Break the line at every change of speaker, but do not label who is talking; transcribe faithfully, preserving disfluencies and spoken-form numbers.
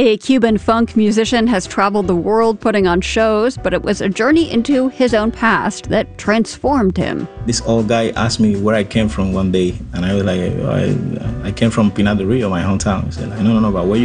A Cuban funk musician has traveled the world putting on shows, but it was a journey into his own past that transformed him.
This old guy asked me where I came from one day, and I was like, I, I came from Pinar del Rio, my hometown. He said, like, no, no, no, but where you